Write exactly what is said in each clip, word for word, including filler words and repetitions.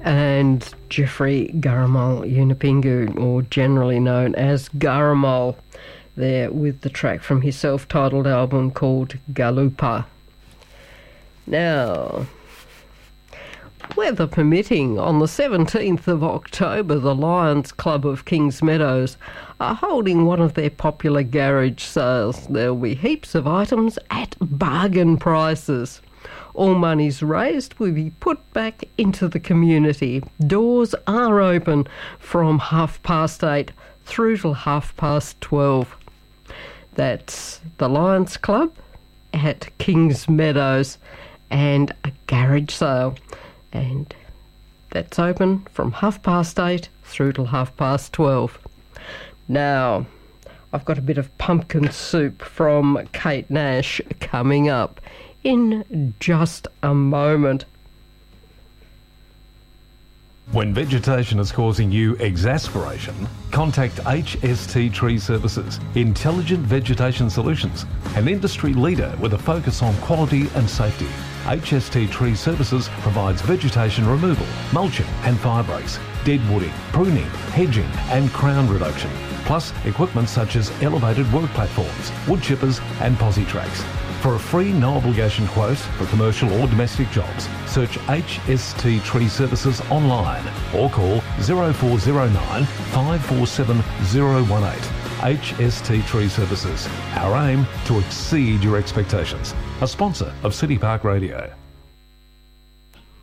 and Jeffrey Garamal Yunupingu, or generally known as Garamal, there with the track from his self-titled album called Galupa. Now, weather permitting, on the seventeenth of October, the Lions Club of Kings Meadows are holding one of their popular garage sales. There'll be heaps of items at bargain prices. All monies raised will be put back into the community. Doors are open from half past eight through till half past twelve. That's the Lions Club at Kings Meadows and a garage sale. And that's open from half past eight through till half past twelve. Now, I've got a bit of pumpkin soup from Kate Nash coming up in just a moment. When vegetation is causing you exasperation, contact H S T Tree Services, Intelligent Vegetation Solutions, an industry leader with a focus on quality and safety. H S T Tree Services provides vegetation removal, mulching and fire breaks, dead wooding, pruning, hedging and crown reduction, plus equipment such as elevated work platforms, wood chippers and posi tracks. For a free no-obligation quote for commercial or domestic jobs, search H S T Tree Services online or call zero four zero nine, five four seven zero one eight. H S T Tree Services. Our aim to exceed your expectations. A sponsor of City Park Radio.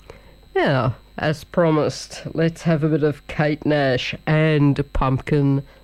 Now, as promised, let's have a bit of Kate Nash and pumpkin